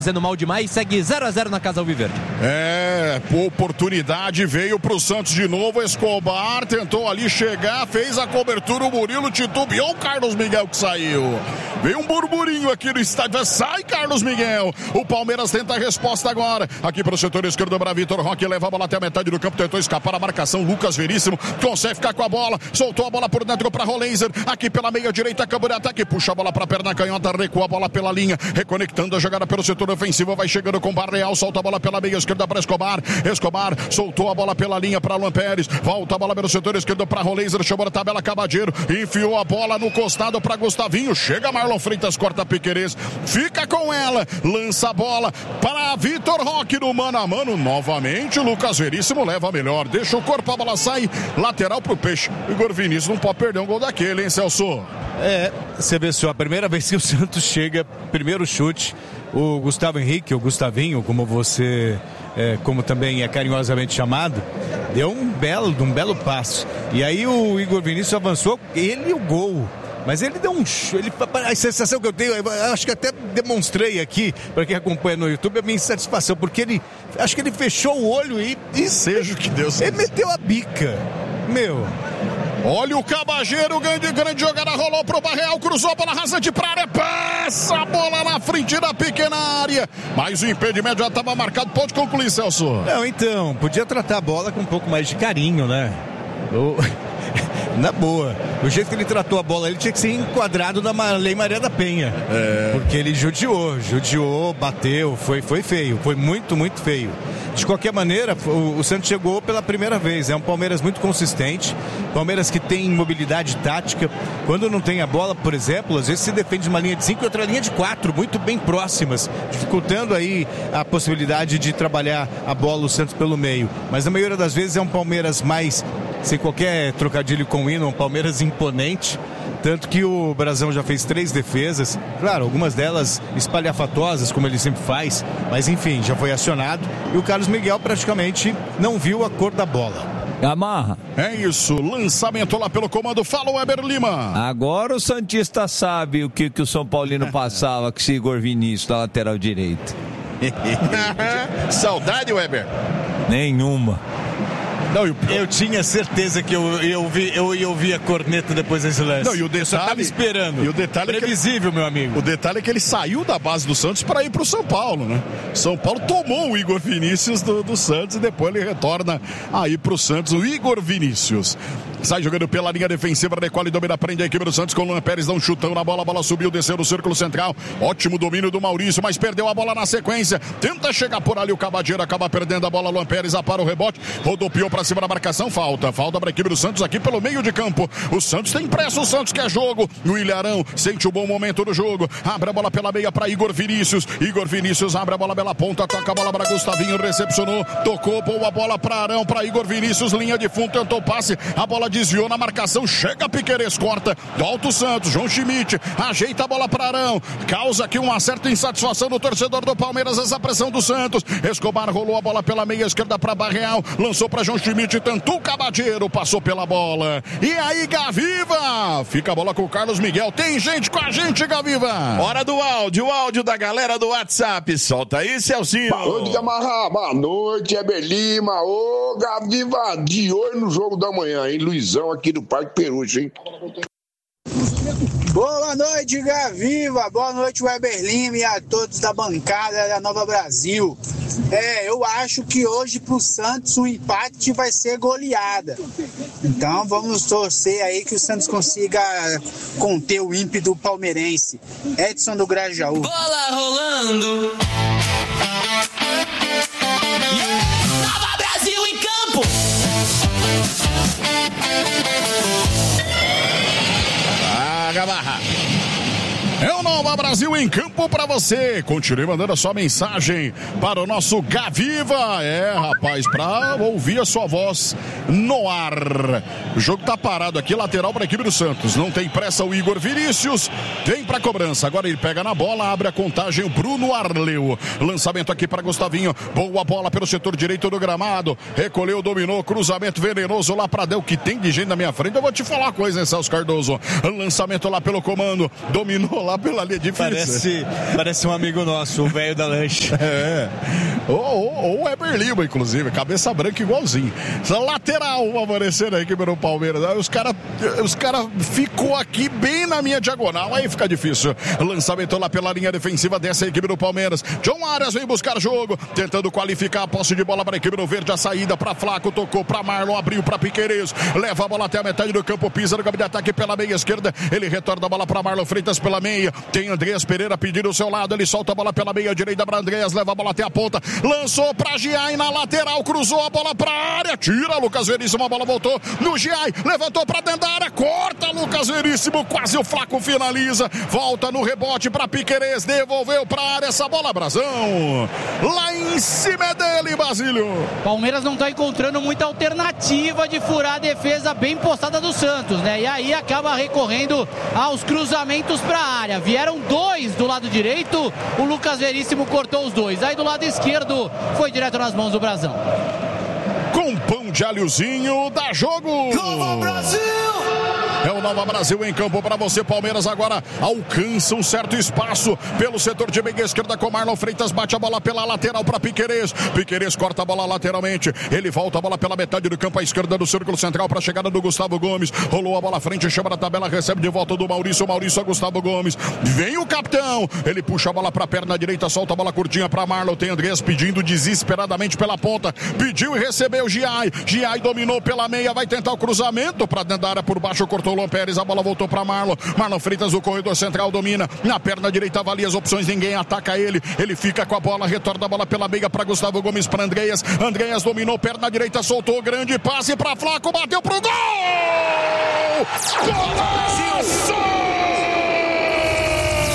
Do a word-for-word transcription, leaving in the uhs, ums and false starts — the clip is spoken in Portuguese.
fazendo mal demais, segue zero a zero na Casa Alviverde. É, oportunidade, veio pro Santos de novo, Escobar tentou ali chegar, fez a cobertura, o Murilo titubeou, o Carlos Miguel que saiu. Veio um burburinho aqui no estádio, sai Carlos Miguel. O Palmeiras tenta a resposta agora, aqui pro setor esquerdo para Vitor Roque, leva a bola até a metade do campo, tentou escapar a marcação, Lucas Veríssimo consegue ficar com a bola, soltou a bola por dentro para Rolenzer, aqui pela meia direita, campo de ataque, puxa a bola pra perna canhota, recua a bola pela linha, reconectando a jogada pelo setor ofensivo, vai chegando com o Barreal, solta a bola pela meia esquerda para Escobar, Escobar soltou a bola pela linha para Luan Pérez, volta a bola pelo setor esquerdo para Rolenzer, chamou a tabela Cabadeiro, enfiou a bola no costado para Gustavinho, chega Marlon Freitas, corta Piquerez, fica com ela, lança a bola para Vitor Roque no mano a mano, novamente o Lucas Veríssimo leva a melhor, deixa o corpo, a bola sai, lateral pro Peixe, Igor Vinícius não pode perder um gol daquele, hein, Celso? É, você vê só, a primeira vez que o Santos chega, primeiro chute, o Gustavo Henrique, o Gustavinho, como você, é, como também é carinhosamente chamado, deu um belo, um belo passo. E aí o Igor Vinícius avançou, ele e o gol. Mas ele deu um... Ele, a sensação que eu tenho, eu acho que até demonstrei aqui, para quem acompanha no YouTube, a minha insatisfação, porque ele, acho que ele fechou o olho e... e seja o que Deus ele meteu a bica. Meu... Olha o Cabageiro, grande, grande jogada, rolou pro Barreal, cruzou pela rasante pra área, passa a bola na frente da pequena área, mas o impedimento já estava marcado, pode concluir, Celso. Não, então, podia tratar a bola com um pouco mais de carinho, né? Eu... Na boa, o jeito que ele tratou a bola, ele tinha que ser enquadrado na Lei Maria da Penha, é. Porque ele judiou, judiou, bateu, foi, foi feio, foi muito, muito feio. De qualquer maneira, o, o Santos chegou pela primeira vez, é um Palmeiras muito consistente, Palmeiras que tem mobilidade tática, quando não tem a bola, por exemplo, às vezes se defende uma linha de cinco e outra linha de quatro, muito bem próximas, dificultando aí a possibilidade de trabalhar a bola o Santos pelo meio, mas na maioria das vezes é um Palmeiras mais, sem qualquer trocadilho com o hino, um Palmeiras imponente, tanto que o Brasão já fez três defesas, claro, algumas delas espalhafatosas, como ele sempre faz, mas enfim, já foi acionado, e o Carlos Miguel praticamente não viu a cor da bola. Amarra. É isso, lançamento lá pelo comando, fala o Weber Lima. Agora o Santista sabe o que, que o São Paulino passava com esse Igor Vinícius na lateral direita. Saudade, Weber? Nenhuma. Não, eu, eu tinha certeza que eu, eu, vi, eu ia ouvir a corneta depois desse lance. Não, e o detalhe, eu só tava esperando. E o detalhe Previsível, é que ele, meu amigo. O detalhe é que ele saiu da base do Santos para ir para o São Paulo, né? São Paulo tomou o Igor Vinícius do, do Santos e depois ele retorna aí para o Santos, o Igor Vinícius. Sai jogando pela linha defensiva, recolhe e domina, prende a equipe do Santos com o Luan Pérez, dá um chutão na bola, a bola subiu, desceu no círculo central, ótimo domínio do Maurício, mas perdeu a bola na sequência, tenta chegar por ali o Cabadeiro, acaba perdendo a bola, Luan Pérez apara o rebote, rodopiou para cima da marcação, falta, falta para a equipe do Santos aqui pelo meio de campo, o Santos tem pressa, o Santos quer jogo, o Ilharão sente o bom momento do jogo, abre a bola pela meia para Igor Vinícius, Igor Vinícius abre a bola pela ponta, toca a bola para Gustavinho, recepcionou, tocou, boa bola para Arão, para Igor Vinícius, linha de fundo, tentou passe, a bola desviou na marcação, chega Piquerez, corta, volta o Santos, João Schmidt, ajeita a bola para Arão, causa aqui uma certa insatisfação no torcedor do Palmeiras, essa pressão do Santos, Escobar rolou a bola pela meia esquerda para Barreal, lançou para João Schmidt, tentou o Cabadeiro, passou pela bola, e aí Gaviva, fica a bola com o Carlos Miguel, tem gente com a gente, Gaviva. Hora do áudio, o áudio da galera do WhatsApp, solta aí, Celcinho. Boa noite, Gamarra, boa noite, Heber Lima, ô Gaviva, de olho no jogo da manhã, hein, Luizão aqui do Parque Peruche, hein? Boa noite, Gaviva, boa noite, Weber Lima e a todos da bancada da Nova Brasil. É, eu acho que hoje pro Santos o empate vai ser goleada. Então vamos torcer aí que o Santos consiga conter o ímpeto palmeirense. Edson do Grajaú. Bola rolando. Nova Brasil em campo. Ah, Gamarra. É o Nova Brasil em campo pra você. Continue mandando a sua mensagem para o nosso Gaviva. É, rapaz, pra ouvir a sua voz no ar. O jogo tá parado aqui, lateral para a equipe do Santos. Não tem pressa o Igor Vinícius. Tem pra cobrança. Agora ele pega na bola, abre a contagem o Bruno Arleu. Lançamento aqui para Gustavinho. Boa bola pelo setor direito do gramado. Recolheu, dominou, cruzamento venenoso lá pra Del, que tem de gente na minha frente. Eu vou te falar uma coisa, hein, Celso Cardoso. Lançamento lá pelo comando. Dominou lá lá pela linha difícil. Parece, parece um amigo nosso, o velho da lanche. É. Ou, ou, ou o Eber Lima, inclusive. Cabeça branca igualzinho. Essa lateral favorecendo a equipe do Palmeiras. Aí os caras os cara ficou aqui bem na minha diagonal. Aí fica difícil. Lançamento lá pela linha defensiva dessa equipe do Palmeiras. John Arias vem buscar jogo. Tentando qualificar a posse de bola para a equipe do Verde. A saída para Flaco. Tocou para Marlon. Abriu para Piquerez. Leva a bola até a metade do campo. Pisa no campo de ataque pela meia esquerda. Ele retorna a bola para Marlon Freitas pela meia. Tem Andreas Pereira pedindo o seu lado. Ele solta a bola pela meia direita para Andreas. Leva a bola até a ponta. Lançou para Giai na lateral. Cruzou a bola para a área. Tira Lucas Veríssimo. A bola voltou no Giai. Levantou para dentro da área. Corta Lucas Veríssimo. Quase o Flaco finaliza. Volta no rebote para Piquerez. Devolveu para a área essa bola. Brasão. Lá em cima é dele, Basílio. Palmeiras não está encontrando muita alternativa de furar a defesa bem postada do Santos, né? E aí acaba recorrendo aos cruzamentos para a área. Vieram dois do lado direito, o Lucas Veríssimo cortou os dois. Aí do lado esquerdo foi direto nas mãos do Brasão. Com pão de alhozinho, dá jogo! Nova Brasil! É o Nova Brasil em campo para você. Palmeiras agora alcança um certo espaço pelo setor de meia esquerda com Marlon Freitas. Bate a bola pela lateral para Piquerez. Piquerez corta a bola lateralmente. Ele volta a bola pela metade do campo à esquerda do círculo central para a chegada do Gustavo Gomes. Rolou a bola à frente, chama na tabela, recebe de volta do Maurício. Maurício a Gustavo Gomes. Vem o capitão. Ele puxa a bola para a perna direita, solta a bola curtinha para Marlon. Tem Andrés pedindo desesperadamente pela ponta. Pediu e recebeu Giai. Giai dominou pela meia, vai tentar o cruzamento para dentro da área por baixo, cortou Luan Pérez, a bola voltou para Marlon. Marlon Freitas, o corredor central, domina. Na perna direita, avalia as opções, ninguém ataca ele. Ele fica com a bola, retorna a bola pela meia para Gustavo Gomes, para Andreas. Andreas dominou, perna direita, soltou, grande passe para Flaco, bateu pro gol! Golaço!